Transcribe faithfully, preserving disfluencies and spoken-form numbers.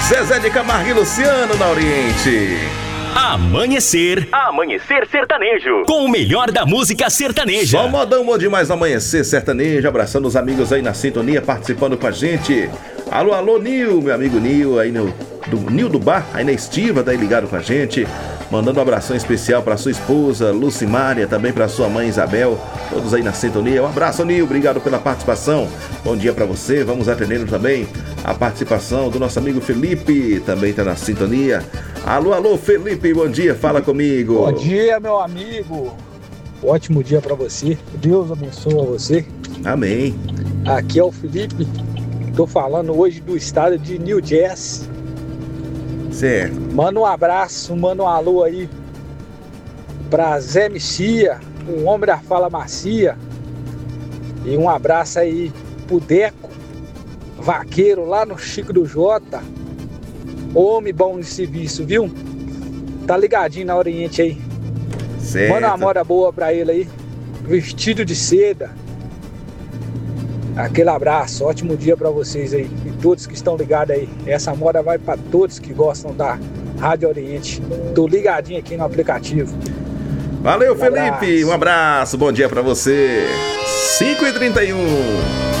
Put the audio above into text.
Zezé de Camargo e Luciano na Oriente. Amanhecer, Amanhecer Sertanejo, com o melhor da música sertaneja. Só modão bom demais no Amanhecer Sertanejo, abraçando os amigos aí na sintonia, participando com a gente. Alô, alô, Nil, meu amigo Nil, aí no do Nil do Bar, aí na Estiva, daí ligado com a gente. Mandando um abração especial para sua esposa, Lucimária, também para sua mãe Isabel, todos aí na sintonia. Um abraço, Nil, obrigado pela participação. Bom dia para você, vamos atendendo também a participação do nosso amigo Felipe, também está na sintonia. Alô, alô, Felipe, bom dia, fala comigo. Bom dia, meu amigo. Ótimo dia para você. Deus abençoe você. Amém. Aqui é o Felipe. Tô falando hoje do estado de New Jersey. Certo. Manda um abraço, manda um alô aí pra Zé Mexia, o homem da fala macia. E um abraço aí pro Deco, vaqueiro lá no Chico do Jota. Homem bom de serviço, viu? Tá ligadinho na Oriente aí. Certo. Manda uma moda boa pra ele aí. Vestido de seda. Aquele abraço, ótimo dia pra vocês aí. E todos que estão ligados aí. Essa moda vai pra todos que gostam da Rádio Oriente. Tô ligadinho aqui no aplicativo. Valeu, Um Felipe. abraço. Um abraço, bom dia pra você. cinco e trinta e um.